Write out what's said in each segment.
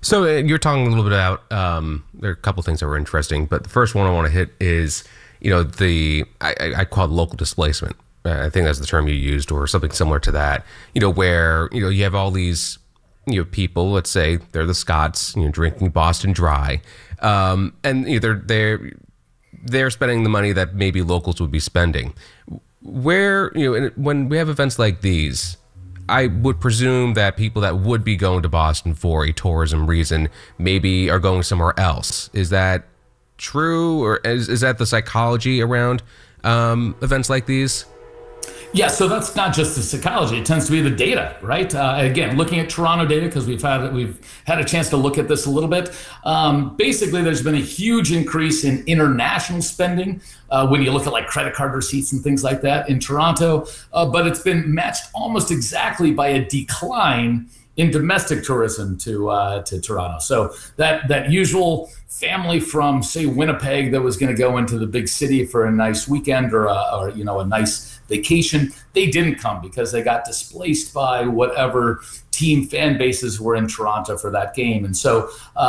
So you're talking a little bit about there are a couple things that were interesting, but the first one I want to hit is the I call it local displacement. I think that's the term you used, or something similar to that. Where you have all these people. Let's say they're the Scots, drinking Boston Dry, and they're spending the money that maybe locals would be spending. Where when we have events like these, I would presume that people that would be going to Boston for a tourism reason maybe are going somewhere else. Is that true, or is that the psychology around events like these? Yeah, so that's not just the psychology. It tends to be the data, right? Again, looking at Toronto data, because we've had a chance to look at this a little bit. Basically, there's been a huge increase in international spending when you look at like credit card receipts and things like that in Toronto, but it's been matched almost exactly by a decline in domestic tourism to Toronto. So that usual family from, say, Winnipeg that was going to go into the big city for a nice weekend or a nice vacation, they didn't come because they got displaced by whatever team fan bases were in Toronto for that game. And so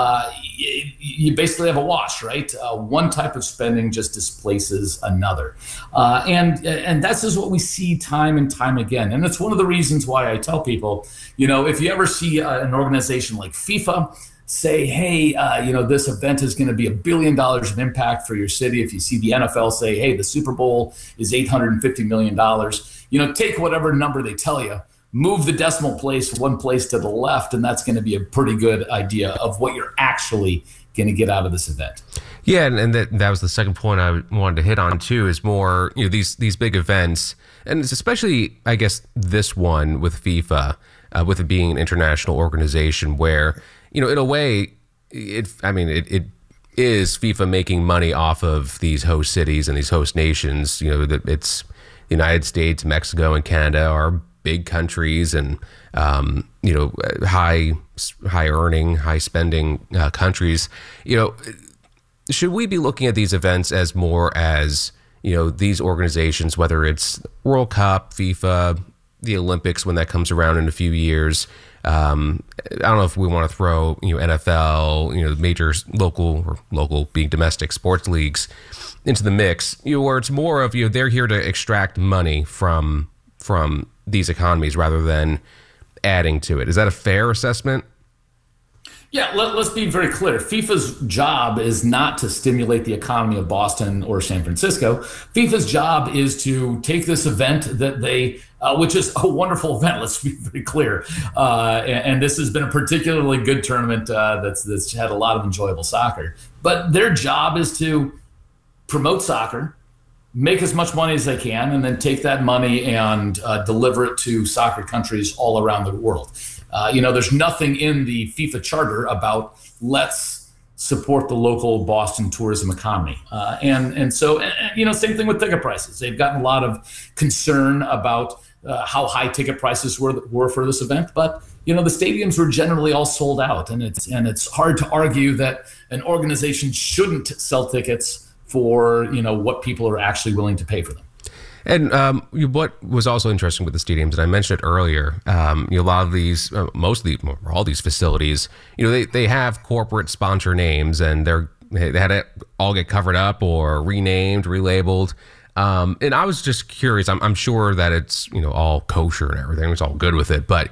you basically have a wash, right? One type of spending just displaces another. And that's just what we see time and time again. And it's one of the reasons why I tell people, if you ever see an organization like FIFA say, hey, this event is going to be $1 billion of impact for your city. If you see the NFL say, hey, the Super Bowl is $850 million, take whatever number they tell you, move the decimal place one place to the left, and that's going to be a pretty good idea of what you're actually going to get out of this event. Yeah, and that was the second point I wanted to hit on too, is more these big events, and it's especially, I guess, this one with FIFA, with it being an international organization where, in a way, it is FIFA making money off of these host cities and these host nations. It's the United States, Mexico, and Canada are big countries, and high earning, high spending countries. Should we be looking at these events as more as these organizations, whether it's World Cup, FIFA, the Olympics when that comes around in a few years? I don't know if we want to throw NFL, major local being domestic sports leagues into the mix, where it's more of they're here to extract money from these economies rather than adding to it. Is that a fair assessment? Yeah, let's be very clear. FIFA's job is not to stimulate the economy of Boston or San Francisco. FIFA's job is to take this event that which is a wonderful event, let's be very clear. And this has been a particularly good tournament that's had a lot of enjoyable soccer. But their job is to promote soccer, make as much money as they can, and then take that money and deliver it to soccer countries all around the world. There's nothing in the FIFA charter about let's support the local Boston tourism economy. So same thing with ticket prices. They've gotten a lot of concern about how high ticket prices were for this event, but the stadiums were generally all sold out, and it's hard to argue that an organization shouldn't sell tickets for what people are actually willing to pay for them. And what was also interesting with the stadiums, and I mentioned it earlier, a lot of these, all these facilities, they have corporate sponsor names, and they had to all get covered up or renamed, relabeled. And I was just curious. I'm sure that it's all kosher and everything. It's all good with it, but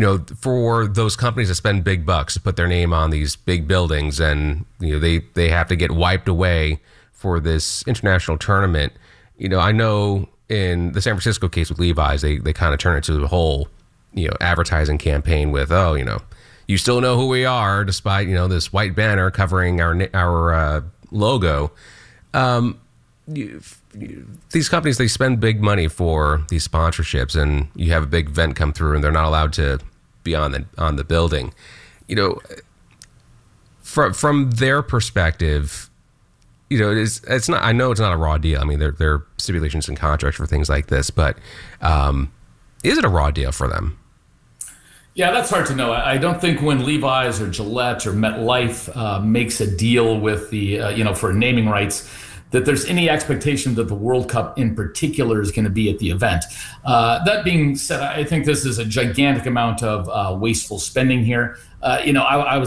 for those companies that spend big bucks to put their name on these big buildings, and they have to get wiped away for this international tournament. I know in the San Francisco case with Levi's, they kind of turn it to the whole, advertising campaign with, you still know who we are, despite, this white banner covering our logo. These companies, they spend big money for these sponsorships, and you have a big event come through and they're not allowed to be on the building. From their perspective, it's not. I know it's not a raw deal. I mean, there are stipulations and contracts for things like this, but is it a raw deal for them? Yeah, that's hard to know. I don't think when Levi's or Gillette or MetLife makes a deal with the for naming rights, that there's any expectation that the World Cup in particular is going to be at the event. That being said, I think this is a gigantic amount of wasteful spending here. I was